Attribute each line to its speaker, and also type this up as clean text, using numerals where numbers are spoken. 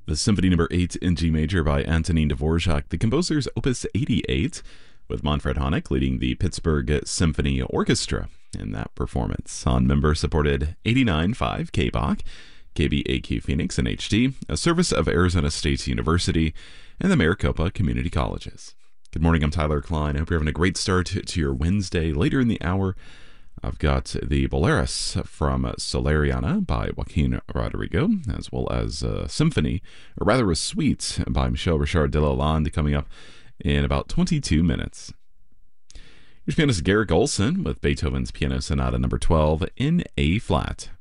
Speaker 1: The Symphony Number 8 in G major by Antonin Dvorak, the composer's Opus 88, with Manfred Honeck leading the Pittsburgh Symphony Orchestra in that performance on member-supported 89.5 KBAQ, KBAQ Phoenix and HD, a service of Arizona State University and the Maricopa Community Colleges. Good morning, I'm Tyler Klein. I hope you're having a great start to your Wednesday. Later in the hour, I've got the Boleros from Solariana by Joaquin Rodrigo, as well as a symphony, or rather a suite by Michel Richard Delalande coming up in about 22 minutes. Here's pianist Garrick Olson with Beethoven's Piano Sonata number 12 in A flat.